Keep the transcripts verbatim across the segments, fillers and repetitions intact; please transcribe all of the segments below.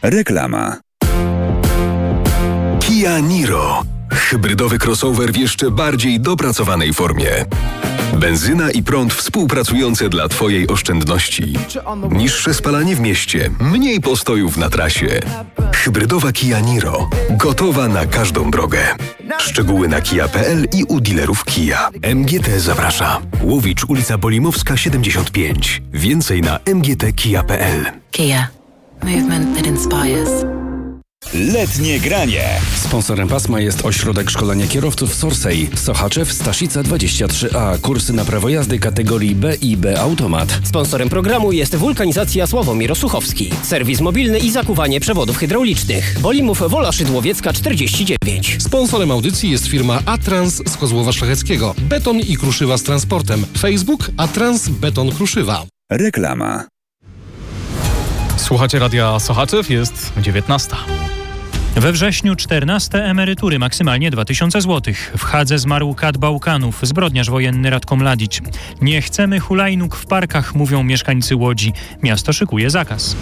Reklama. Kia Niro. Hybrydowy crossover w jeszcze bardziej dopracowanej formie. Benzyna i prąd współpracujące dla Twojej oszczędności. Niższe spalanie w mieście, mniej postojów na trasie. Hybrydowa Kia Niro. Gotowa na każdą drogę. Szczegóły na kia kropka p l i u dealerów Kia. M G T zaprasza. Łowicz, ulica Bolimowska siedemdziesiąt pięć. Więcej na m g t kia kropka p l. Kia. Movement that inspires. Letnie granie. Sponsorem pasma jest Ośrodek Szkolenia Kierowców Sorsej. Sochaczew, Staszica dwadzieścia trzy a. Kursy na prawo jazdy kategorii B i B Automat. Sponsorem programu jest Wulkanizacja Sławomir Osuchowski. Serwis mobilny i zakuwanie przewodów hydraulicznych. Bolimów Wola Szydłowiecka czterdzieści dziewięć. Sponsorem audycji jest firma Atrans z Kozłowa Szlacheckiego. Beton i kruszywa z transportem. Facebook Atrans Beton Kruszywa. Reklama. Słuchacie Radia Sochaczew, jest dziewiętnasta. We wrześniu czternaste emerytury, maksymalnie dwa tysiące złotych. W Hadze zmarł kat Bałkanów, zbrodniarz wojenny Ratko Mladić. Nie chcemy hulajnóg w parkach, mówią mieszkańcy Łodzi. Miasto szykuje zakaz.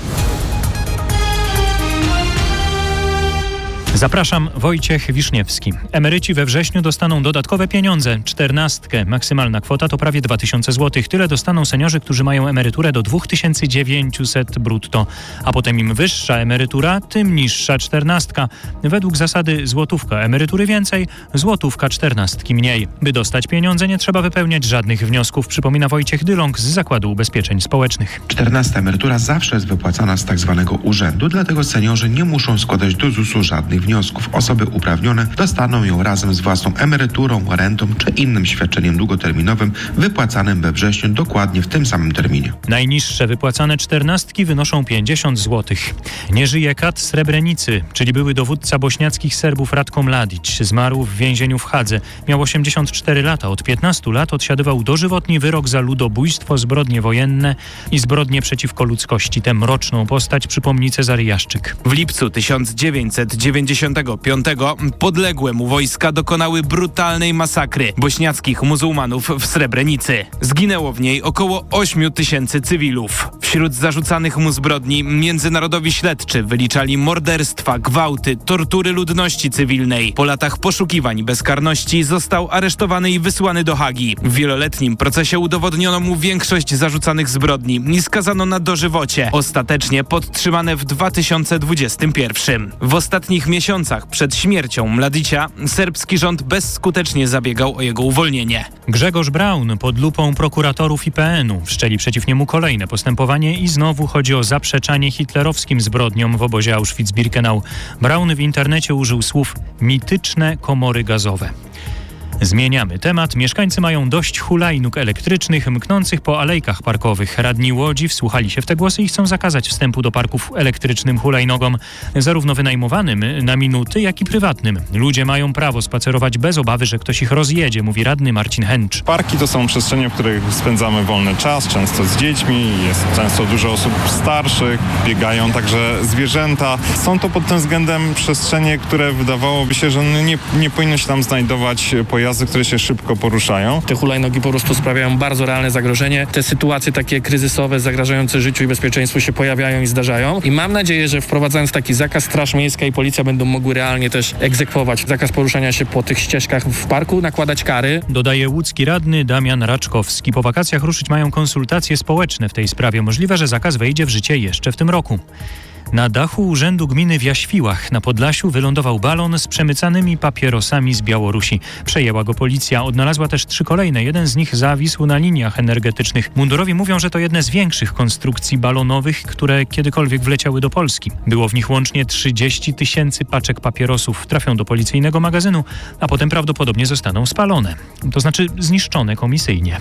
Zapraszam, Wojciech Wiszniewski. Emeryci we wrześniu dostaną dodatkowe pieniądze, czternastkę. Maksymalna kwota to prawie dwa tysiące złotych. Tyle dostaną seniorzy, którzy mają emeryturę do dwa tysiące dziewięćset brutto. A potem im wyższa emerytura, tym niższa czternastka. Według zasady złotówka emerytury więcej, złotówka czternastki mniej. By dostać pieniądze, nie trzeba wypełniać żadnych wniosków, przypomina Wojciech Dylong z Zakładu Ubezpieczeń Społecznych. czternasta emerytura zawsze jest wypłacana z tak zwanego urzędu, dlatego seniorzy nie muszą składać do zusu żadnych wniosków. Osoby uprawnione dostaną ją razem z własną emeryturą, rentą czy innym świadczeniem długoterminowym wypłacanym we wrześniu dokładnie w tym samym terminie. Najniższe wypłacane czternastki wynoszą pięćdziesiąt złotych. Nie żyje kat Srebrenicy, czyli były dowódca bośniackich Serbów Ratko Mladić. Zmarł w więzieniu w Hadze. Miał osiemdziesiąt cztery lata. Od piętnastu lat odsiadywał dożywotni wyrok za ludobójstwo, zbrodnie wojenne i zbrodnie przeciwko ludzkości. Tę mroczną postać przypomni Cezary Jaszczyk. W lipcu tysiąc dziewięćset dziewięćdziesiątego piątego podległe mu wojska dokonały brutalnej masakry bośniackich muzułmanów w Srebrenicy. Zginęło w niej około ośmiu tysięcy cywilów. Wśród zarzucanych mu zbrodni międzynarodowi śledczy wyliczali morderstwa, gwałty, tortury ludności cywilnej. Po latach poszukiwań i bezkarności został aresztowany i wysłany do Hagi. W wieloletnim procesie udowodniono mu większość zarzucanych zbrodni i skazano na dożywocie. Ostatecznie podtrzymane w dwa tysiące dwudziestym pierwszym. W ostatnich miesiącach przed śmiercią Mladicia serbski rząd bezskutecznie zabiegał o jego uwolnienie. Grzegorz Braun pod lupą prokuratorów I P N u. Wszczęli przeciw niemu kolejne postępowanie i znowu chodzi o zaprzeczanie hitlerowskim zbrodniom w obozie Auschwitz-Birkenau. Braun w internecie użył słów mityczne komory gazowe. Zmieniamy temat. Mieszkańcy mają dość hulajnóg elektrycznych mknących po alejkach parkowych. Radni Łodzi wsłuchali się w te głosy i chcą zakazać wstępu do parków elektrycznym hulajnogom, zarówno wynajmowanym na minuty, jak i prywatnym. Ludzie mają prawo spacerować bez obawy, że ktoś ich rozjedzie, mówi radny Marcin Hęcz. Parki to są przestrzenie, w których spędzamy wolny czas, często z dziećmi, jest często dużo osób starszych, biegają także zwierzęta. Są to pod tym względem przestrzenie, które wydawałoby się, że nie, nie powinno się tam znajdować pojazdy, które się szybko poruszają. Te hulajnogi po prostu sprawiają bardzo realne zagrożenie. Te sytuacje takie kryzysowe, zagrażające życiu i bezpieczeństwu się pojawiają i zdarzają. I mam nadzieję, że wprowadzając taki zakaz, Straż Miejska i Policja będą mogły realnie też egzekwować zakaz poruszania się po tych ścieżkach w parku, nakładać kary. Dodaje łódzki radny Damian Raczkowski. Po wakacjach ruszyć mają konsultacje społeczne w tej sprawie. Możliwe, że zakaz wejdzie w życie jeszcze w tym roku. Na dachu Urzędu Gminy w Jaświłach na Podlasiu wylądował balon z przemycanymi papierosami z Białorusi. Przejęła go policja, odnalazła też trzy kolejne. Jeden z nich zawisł na liniach energetycznych. Mundurowi mówią, że to jedne z większych konstrukcji balonowych, które kiedykolwiek wleciały do Polski. Było w nich łącznie trzydzieści tysięcy paczek papierosów. Trafią do policyjnego magazynu, a potem prawdopodobnie zostaną spalone. To znaczy zniszczone komisyjnie.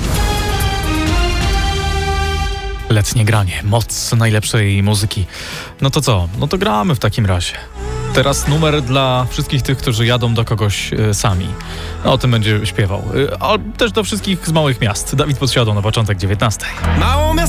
Letnie granie, moc najlepszej muzyki. No to co? No to gramy w takim razie. Teraz numer dla wszystkich tych, którzy jadą do kogoś y, sami. No, o tym będzie śpiewał. Y, a też do wszystkich z małych miast. Dawid Podsiadło na początek dziewiętnastej. Mało miast